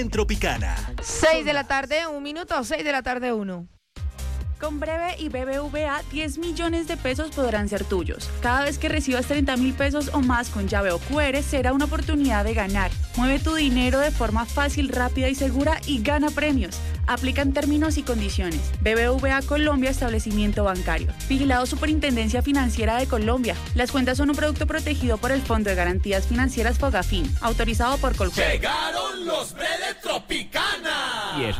en Tropicana. 6 de la tarde, 1 minuto, 6 de la tarde, 1. Con Breve y BBVA, 10 millones de pesos podrán ser tuyos. Cada vez que recibas 30.000 pesos o más con llave o QR, será una oportunidad de ganar. Mueve tu dinero de forma fácil, rápida y segura y gana premios. Aplican términos y condiciones. BBVA Colombia, establecimiento bancario. Vigilado Superintendencia Financiera de Colombia. Las cuentas son un producto protegido por el Fondo de Garantías Financieras Fogafín, autorizado por Coljuegos. ¡Llegaron los Breve Tropicana! Y eso